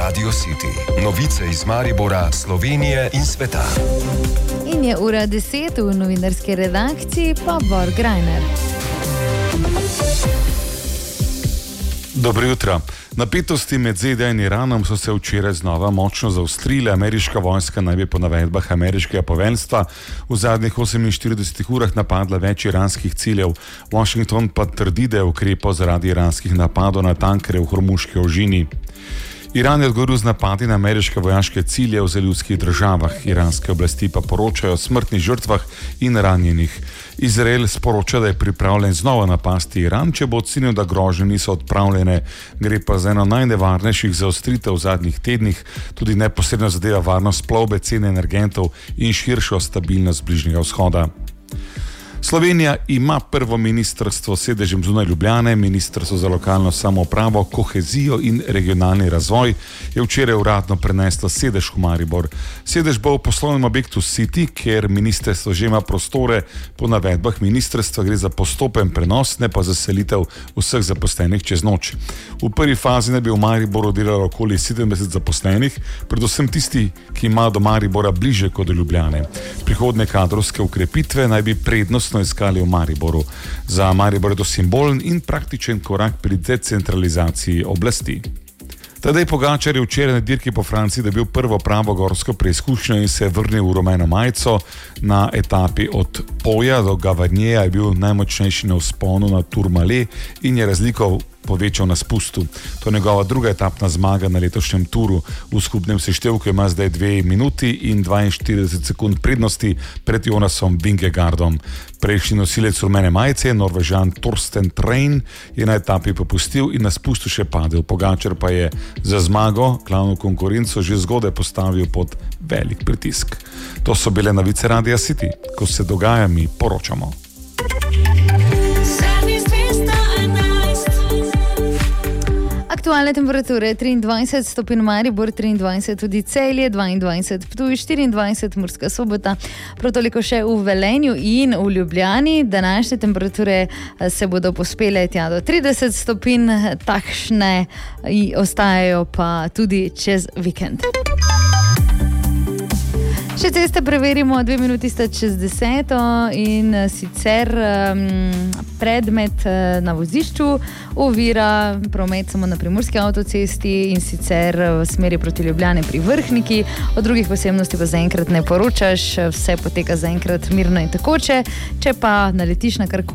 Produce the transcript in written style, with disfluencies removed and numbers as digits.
Radio City. Novice iz Maribora, Slovenije in sveta. In je ura 10 v novinarski redakciji, pa Bor Grajner. Dobro jutro. Napetosti med ZDA in Iranom so se včeraj znova močno zaostrile. Ameriška vojska naj bi po navedbah ameriškega poveljstva v zadnjih 48 urah napadla več iranskih ciljev. Washington pa trdi, da je ukrepal zaradi iranskih napadov na tankerje v Hormuški ožini. Iran je odgovoril z napadi na ameriške vojaške cilje v zalivskih državah. Iranske oblasti pa poročajo o smrtnih žrtvah in ranjenih. Izrael sporoča, da je pripravljen znova napasti Iran, če bo ocenil, da grožnje niso odpravljene. Gre pa za eno najnevarnejših zaostritev v zadnjih tednih, tudi neposredno zadeva varnost plovbe, cene energentov in širšo stabilnost Bližnjega vzhoda. Slovenija ima prvo ministrstvo s sedežem zunaj Ljubljane. Ministrstvo za lokalno samoupravo, kohezijo in regionalni razvoj je včeraj uradno preneslo sedež v Maribor. Sedež bo v poslovnem objektu City, kjer ministrstvo že ima prostore. Po navedbah ministrstva gre za postopen prenos, ne pa za selitev vseh zaposlenih čez noč. V prvi fazi naj bi v Mariboru delalo okoli 70 zaposlenih, predvsem tisti, ki imajo do Maribora bliže kot do Ljubljane. Prihodnje kadrovske ukrepitve naj bi prednostno iskali v Mariboru. Za Maribor je to simbolen in praktičen korak pri decentralizaciji oblasti. Tadej Pogačar je včeraj na dirki po Franciji dobil prvo pravo gorsko preizkušnjo in se je vrnil v rumeno majico. Na etapi od Poja do Gavarnjeja je bil najmočnejši na vzponu na Tourmalet in je razliko povečal na spustu. To je njegova druga etapna zmaga na letošnjem turu. V skupnem seštevku ima zdaj 2 minuti in 42 sekund prednosti pred Jonasom Vingegaardom. Prejšnji nosilec rumene majice, Norvežan Torsten Trein, je na etapi popustil in na spustu še padel. Pogačar pa je za zmago glavno konkurenco že zgodaj postavil pod velik pritisk. To so bile novice Radia City. Ko se dogaja, mi poročamo. Aktualne temperature 23 stopinj Maribor, 23 tudi Celje, 22 Ptuj, 24 Murska Sobota, prav toliko še v Velenju in v Ljubljani. Današnje temperature se bodo pospele tja do 30 stopinj, takšne ostajajo pa tudi čez vikend. Še ceste preverimo, 2 minuti sta čez 10 in sicer predmet na vozišču ovira promet samo na Primorski avtocesti in sicer v smeri proti Ljubljani pri Vrhniki. O drugih posebnosti pa zaenkrat ne poročaš, vse poteka zaenkrat mirno in tekoče. Če pa naletiš na karkoli